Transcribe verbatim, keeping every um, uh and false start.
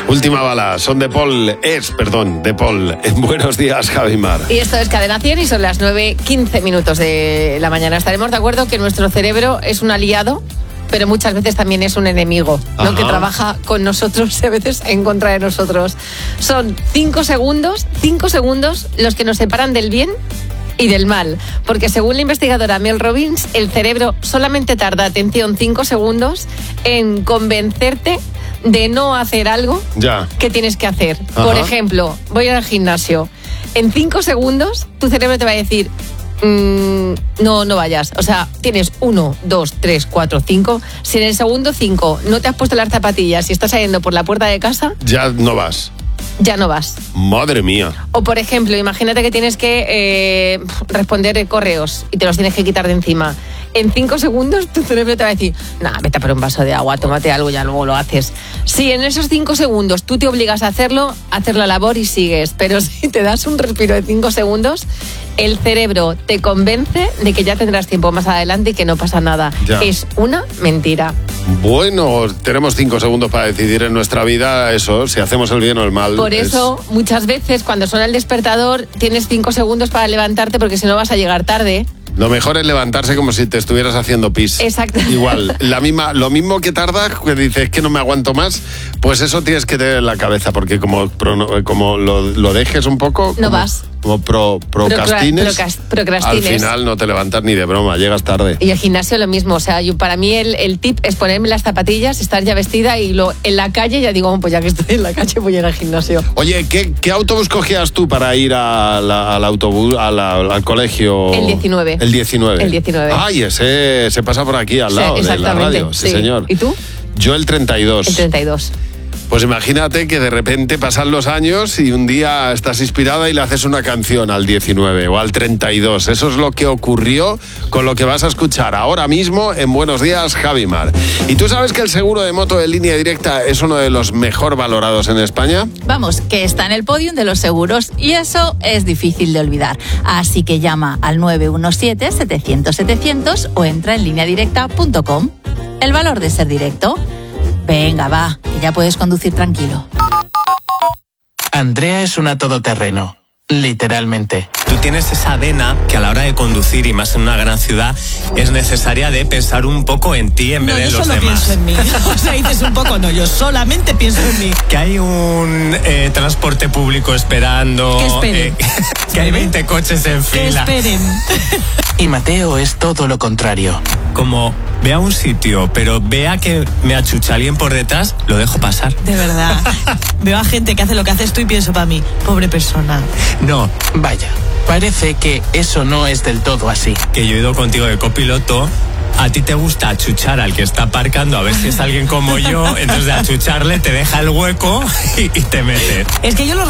Última bala, son de Paul, es, perdón, de Paul. Buenos días, Javi Mar. Y esto es Cadena cien y son las nueve quince minutos de la mañana. Estaremos de acuerdo que nuestro cerebro es un aliado, pero muchas veces también es un enemigo, ¿no? Que trabaja con nosotros y a veces en contra de nosotros. Son cinco segundos, cinco segundos los que nos separan del bien y del mal, porque según la investigadora Mel Robbins, el cerebro solamente tarda, atención, cinco segundos en convencerte de no hacer algo ya. que tienes que hacer. Ajá. Por ejemplo, voy al gimnasio. En cinco segundos, tu cerebro te va a decir, mmm, no, no vayas. O sea, tienes uno, dos, tres, cuatro, cinco. Si en el segundo cinco no te has puesto las zapatillas y estás saliendo por la puerta de casa, ya no vas. Ya no vas. Madre mía. O por ejemplo, imagínate que tienes que eh, responder correos y te los tienes que quitar de encima. En cinco segundos tu cerebro te va a decir, nah, vete a por un vaso de agua, tómate algo y ya luego lo haces. Si en esos cinco segundos tú te obligas a hacerlo, hacer la labor y sigues. Pero si te das un respiro de cinco segundos, el cerebro te convence de que ya tendrás tiempo más adelante y que no pasa nada. Ya. Es una mentira. Bueno, tenemos cinco segundos para decidir en nuestra vida eso, si hacemos el bien o el mal. Por eso, es... muchas veces, cuando suena el despertador, tienes cinco segundos para levantarte porque si no vas a llegar tarde. Lo mejor es levantarse como si te estuvieras haciendo pis. Exacto. Igual, la misma, lo mismo que tardas, que dices que no me aguanto más, pues eso tienes que tener en la cabeza, porque como, como lo, lo dejes un poco... No como, vas. Como pro, procrastines, Procrast, procrastines, al final no te levantas ni de broma, llegas tarde. Y el gimnasio lo mismo, o sea, yo, para mí el, el tip es ponerme las zapatillas, estar ya vestida y lo, en la calle ya digo, pues ya que estoy en la calle voy a ir al gimnasio. Oye, ¿qué, qué autobús cogías tú para ir a la, al autobús, a la, al colegio? El diecinueve. El diecinueve. El diecinueve. Ay, ese se pasa por aquí al lado sí, de la radio. Sí, sí, señor. ¿Y tú? Yo el treinta y dos. El treinta y dos. Pues imagínate que de repente pasan los años y un día estás inspirada y le haces una canción al diecinueve o al treinta y dos. Eso es lo que ocurrió con lo que vas a escuchar ahora mismo en Buenos Días, Javi Mar. ¿Y tú sabes que el seguro de moto de Línea Directa es uno de los mejor valorados en España? Vamos, que está en el podium de los seguros y eso es difícil de olvidar. Así que llama al nueve uno siete, setecientos, setecientos o entra en línea directa punto com. El valor de ser directo. Venga, va, que ya puedes conducir tranquilo. Andrea es una todoterreno, literalmente. Tú tienes esa vena que a la hora de conducir, y más en una gran ciudad, es necesaria de pensar un poco en ti en no, vez de en los los demás. demás. Yo solo pienso en mí. O sea, dices un poco, no, yo solamente pienso en mí. Que hay un eh, transporte público esperando. Que esperen. Eh, que hay veinte coches en Que fila. esperen. Y Mateo es todo lo contrario. Como ve a un sitio, pero vea que me achucha alguien por detrás, lo dejo pasar. De verdad. Veo a gente que hace lo que haces tú y pienso para mí, pobre persona. No, Vaya, parece que eso no es del todo así. que yo he ido contigo de copiloto. A ti te gusta achuchar al que está aparcando a ver si es alguien como yo, entonces de achucharle te deja el hueco y, y te metes. Es que yo lo